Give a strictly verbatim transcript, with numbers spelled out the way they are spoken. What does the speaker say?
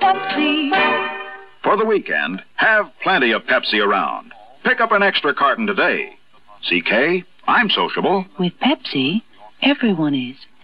Pepsi. For the weekend, have plenty of Pepsi around. Pick up an extra carton today. C K, I'm sociable. With Pepsi, everyone is.